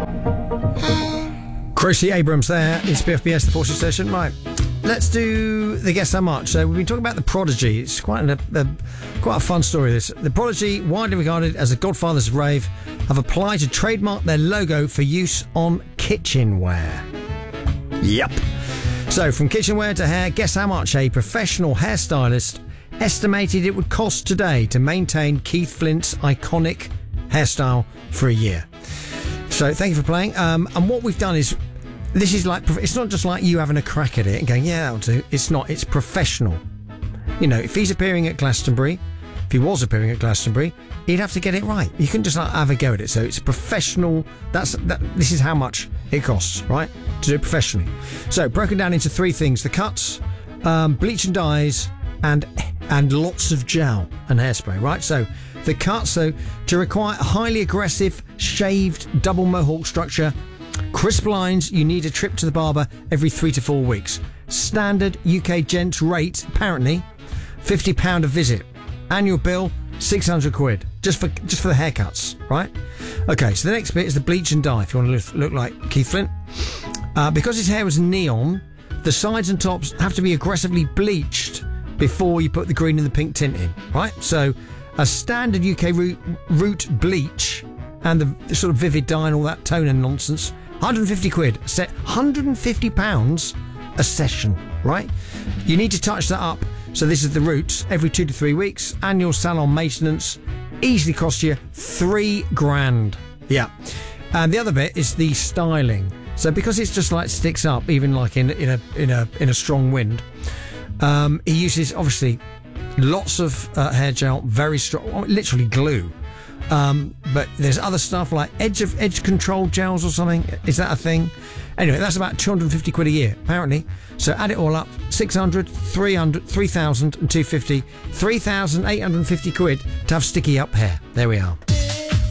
Croce Abrams there. It's BFBS, the Forces Station. Right, let's do the Guess How Much. So we've been talking about The Prodigy. It's quite a fun story, this. The Prodigy, widely regarded as the godfathers of rave, have applied to trademark their logo for use on kitchenware. Yep. So from kitchenware to hair, guess how much a professional hairstylist estimated it would cost today to maintain Keith Flint's iconic hairstyle for a year. So thank you for playing. And what we've done is, this is like, it's not just like you having a crack at it and going, yeah, that'll do. It's not. It's professional. You know, if he's appearing at Glastonbury, if he was appearing at Glastonbury, he'd have to get it right. You couldn't just like have a go at it. So it's professional. This is how much it costs, right, to do it professionally. So broken down into three things: the cuts, bleach and dyes, and lots of gel and hairspray, right? So the cuts, so to require a highly aggressive shaved double mohawk structure, crisp lines, you need a trip to the barber every 3 to 4 weeks. Standard UK gents rate, apparently, £50 a visit. Annual bill, 600 quid, just for the haircuts, right? Okay, so the next bit is the bleach and dye, if you want to look like Keith Flint. Because his hair was neon, the sides and tops have to be aggressively bleached before you put the green and the pink tint in, right? So a standard UK root bleach and the sort of vivid dye and all that tone and nonsense, 150 quid, set £150 a session, right? You need to touch that up. So this is the roots, every 2 to 3 weeks, annual salon maintenance, easily cost you $3,000. Yeah. And the other bit is the styling. So because it's just like sticks up, even like in a strong wind, he uses obviously lots of hair gel, very strong, literally glue. But there's other stuff like edge control gels or something. Is that a thing? Anyway, that's about 250 quid a year, apparently. So add it all up, 600, 300, 3,000 and 250, 3,850 quid to have sticky up hair. There we are.